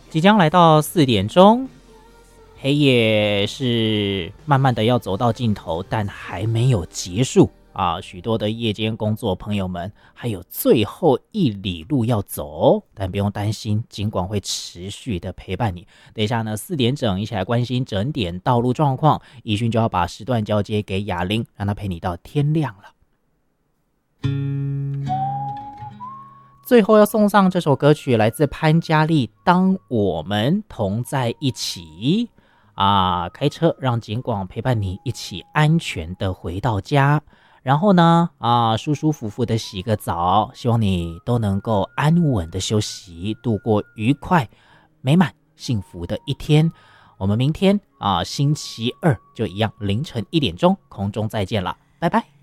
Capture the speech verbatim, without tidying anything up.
即将来到四点钟，黑夜是慢慢的要走到尽头，但还没有结束啊！许多的夜间工作朋友们还有最后一里路要走，但不用担心，尽管会持续的陪伴你。等一下呢，四点整一起来关心整点道路状况，宜勋就要把时段交接给雅玲，让她陪你到天亮了。最后要送上这首歌曲，来自潘嘉丽，《当我们同在一起》啊，开车让警广陪伴你一起安全的回到家，然后呢啊，舒舒服服的洗个澡，希望你都能够安稳的休息，度过愉快、美满、幸福的一天。我们明天啊，星期二就一样，凌晨一点钟空中再见了，拜拜。